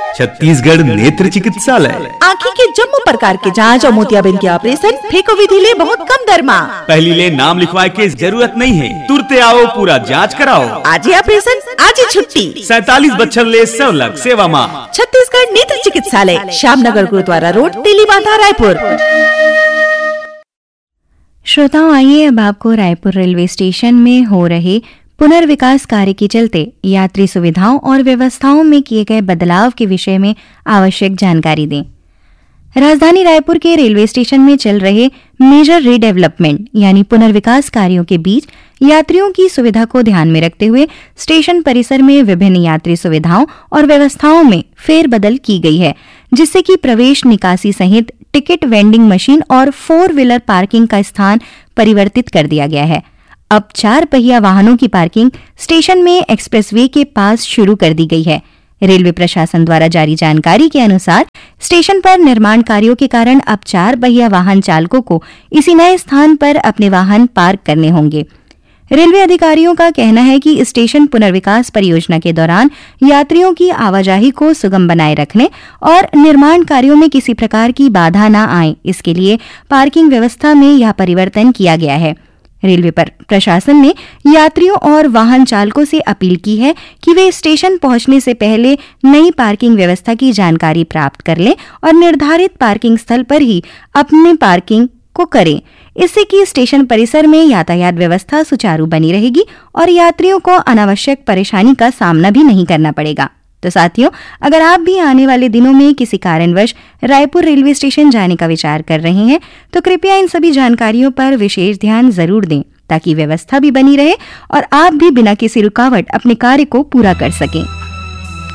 छत्तीसगढ़ नेत्र चिकित्सालय। आँखी के जम्मू प्रकार के जांच और मोतियाबिंद के ऑपरेशन फेको विधि ले बहुत कम दर में। पहली ले नाम लिखवाए के जरूरत नहीं है, तुरते आओ पूरा जांच कराओ। आज ही ऑपरेशन आज ही छुट्टी। 47 बच्चर ले 100 लाख सेवा माँ। छत्तीसगढ़ नेत्र चिकित्सालय, श्यामनगर गुरुद्वारा रोड, तेलीबांधा, रायपुर। श्रोताओं, आइए अब आपको रायपुर रेलवे स्टेशन में हो रहे पुनर्विकास कार्य के चलते यात्री सुविधाओं और व्यवस्थाओं में किए गए बदलाव के विषय में आवश्यक जानकारी दें। राजधानी रायपुर के रेलवे स्टेशन में चल रहे मेजर रीडेवलपमेंट यानी पुनर्विकास कार्यों के बीच यात्रियों की सुविधा को ध्यान में रखते हुए स्टेशन परिसर में विभिन्न यात्री सुविधाओं और व्यवस्थाओं में फेरबदल की गई है, जिससे कि प्रवेश निकासी सहित टिकट वेंडिंग मशीन और 4 व्हीलर पार्किंग का स्थान परिवर्तित कर दिया गया है। अब 4 पहिया वाहनों की पार्किंग स्टेशन में एक्सप्रेसवे के पास शुरू कर दी गई है। रेलवे प्रशासन द्वारा जारी जानकारी के अनुसार स्टेशन पर निर्माण कार्यों के कारण अब 4 पहिया वाहन चालकों को इसी नए स्थान पर अपने वाहन पार्क करने होंगे। रेलवे अधिकारियों का कहना है कि स्टेशन पुनर्विकास परियोजना के दौरान यात्रियों की आवाजाही को सुगम बनाए रखने और निर्माण कार्यों में किसी प्रकार की बाधा न आए, इसके लिए पार्किंग व्यवस्था में यह परिवर्तन किया गया है। रेलवे प्रशासन ने यात्रियों और वाहन चालकों से अपील की है कि वे स्टेशन पहुंचने से पहले नई पार्किंग व्यवस्था की जानकारी प्राप्त कर लें और निर्धारित पार्किंग स्थल पर ही अपने पार्किंग को करें। इससे कि स्टेशन परिसर में यातायात व्यवस्था सुचारू बनी रहेगी और यात्रियों को अनावश्यक परेशानी का सामना भी नहीं करना पड़ेगा। तो साथियों, अगर आप भी आने वाले दिनों में किसी कारणवश रायपुर रेलवे स्टेशन जाने का विचार कर रहे हैं तो कृपया इन सभी जानकारियों पर विशेष ध्यान जरूर दें, ताकि व्यवस्था भी बनी रहे और आप भी बिना किसी रुकावट अपने कार्य को पूरा कर सकें।